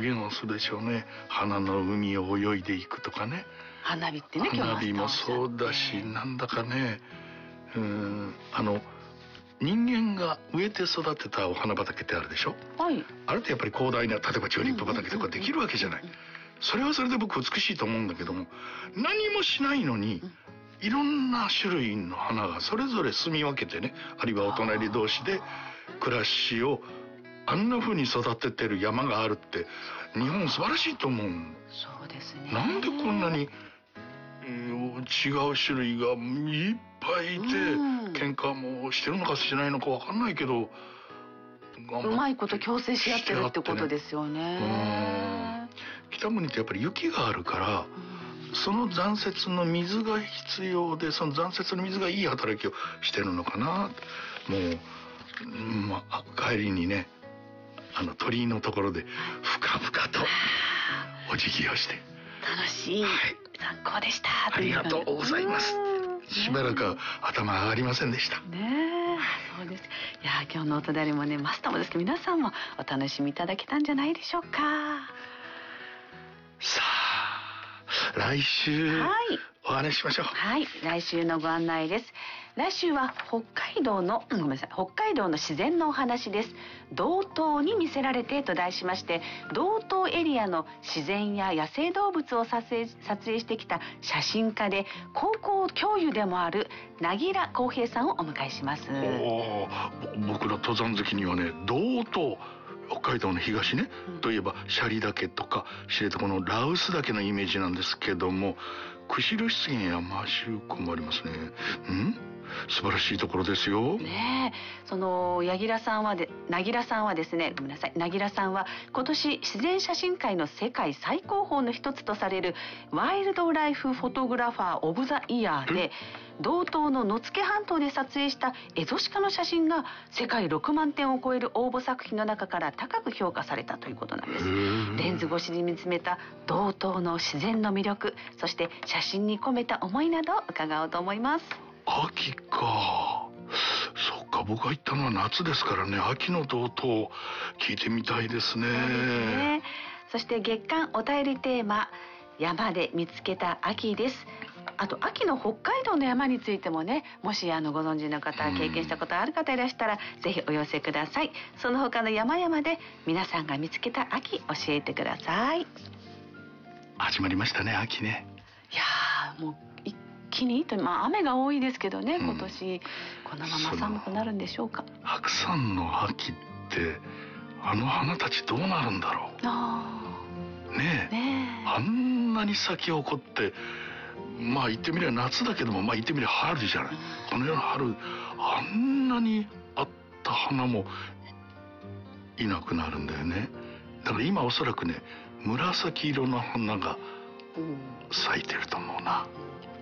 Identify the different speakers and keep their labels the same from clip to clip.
Speaker 1: 現をするでしょうね。花の海を泳いでいくとかね。
Speaker 2: 花火ってね、
Speaker 1: 花火もそうだし、なんだかね、人間が植えて育てたお花畑ってあるでしょ、はい、あれってやっぱり広大な、例えばチューリップ畑とかできるわけじゃない。それはそれで僕美しいと思うんだけども、何もしないのにいろんな種類の花がそれぞれ住み分けてね、あるいはお隣同士で暮らしをあんな風に育ててる山があるって日本素晴らしいと思う。
Speaker 2: そうですね。
Speaker 1: なんでこんなに、違う種類がいっぱいいて、喧嘩もしてるのかしないのか分かんないけど、
Speaker 2: うまいこと共生し合ってるってことですよね。
Speaker 1: 北国ってやっぱり雪があるから、その残雪の水が必要で、その残雪の水がいい働きをしてるのかな。もう、帰りにね、鳥居のところで深々とお辞儀をして、
Speaker 2: 楽しい参考でした。
Speaker 1: ありがとうございます。しばらく頭上がりませんでした
Speaker 2: ね。そうです。いや、今日のお隣もね、マスターもですけど、皆さんもお楽しみいただけたんじゃないでしょうか。
Speaker 1: さあ、来週お話ししましょう。
Speaker 2: はい、来週のご案内です。来週は北海道の自然のお話です。道東に魅せられてと題しまして、道東エリアの自然や野生動物を撮影してきた写真家で高校教諭でもある凪良浩平さんをお迎えします。
Speaker 1: 僕ら登山好きにはね、道東、北海道の東ね、といえば斜里岳とか知床の羅臼岳のイメージなんですけども、釧路湿原や摩周湖もありますね。素晴らしいところですよ。
Speaker 2: ねえ、その凪良さんはですね、ごめんなさい、凪良さんは今年自然写真界の世界最高峰の一つとされるワイルドライフフォトグラファーオブザイヤーで、道東の野付半島で撮影したエゾシカの写真が世界6万点を超える応募作品の中から高く評価されたということなんです。レンズ越しに見つめた道東の自然の魅力、そして写真に込めた思いなどを伺おうと思います。
Speaker 1: 秋か。そっか、僕が行ったのは夏ですからね。秋の道東聞いてみたいですね。
Speaker 2: そうですね。そして月間お便りテーマ、山で見つけた秋です。あと秋の北海道の山についてもね、もしご存知の方、経験したことある方いらしたらぜひお寄せください。その他の山々で皆さんが見つけた秋教えてください。
Speaker 1: 始まりましたね、秋ね。
Speaker 2: いやー、もう一気に雨が多いですけどね、今年このまま寒くなるんでしょうか。
Speaker 1: 白山の秋って花たちどうなるんだろう。ねえ、あんなに咲き誇って、言ってみれば夏だけども、言ってみれば春じゃない。このような春、あんなにあった花もいなくなるんだよね。だから今おそらくね、紫色の花が咲いてると思うな。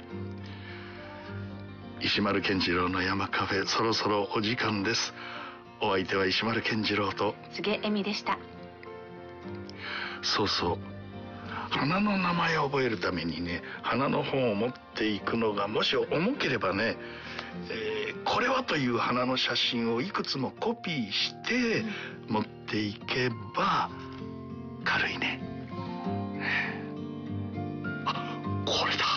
Speaker 1: 石丸健次郎の山カフェ、そろそろお時間です。お相手は石丸健次郎と
Speaker 2: 柘恵美でした。
Speaker 1: そうそう、花の名前を覚えるためにね、花の本を持っていくのがもし重ければね、これはという花の写真をいくつもコピーして持っていけば軽いね。あ、これだ。